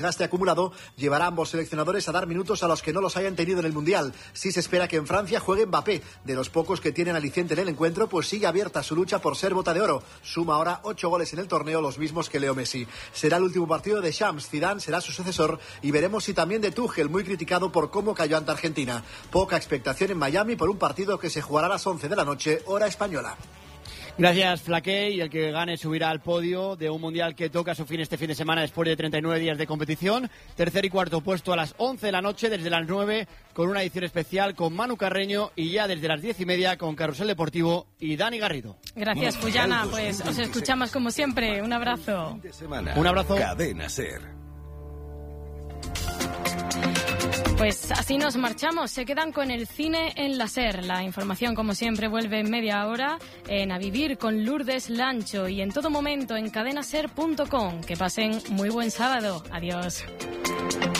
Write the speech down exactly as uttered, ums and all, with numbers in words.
desgaste acumulado llevará a ambos seleccionadores a dar minutos a los que no los hayan tenido en el Mundial. Sí se espera que en Francia juegue Mbappé, de los pocos que tienen aliciente en el encuentro, pues sigue abierta su lucha por ser Bota de Oro. Suma ahora ocho goles en el torneo, los mismos que Leo Messi. Será el último partido de Shams, Zidane será su sucesor y veremos si también de Tuchel, muy criticado por cómo cayó ante Argentina. Poca expectación en Miami por un partido que se jugará a las once de la noche, hora española. Gracias, Flaqué, y el que gane subirá al podio de un Mundial que toca su fin este fin de semana después de treinta y nueve días de competición. Tercer y cuarto puesto a las once de la noche, desde las nueve, con una edición especial con Manu Carreño, y ya desde las diez y media con Carrusel Deportivo y Dani Garrido. Gracias, Puyana, pues os escuchamos como siempre. Un abrazo. Un abrazo. Cadena SER. Pues así nos marchamos, se quedan con el cine en la SER. La información, como siempre, vuelve en media hora en A Vivir con Lourdes Lancho y en todo momento en cadena ser punto com. Que pasen muy buen sábado. Adiós.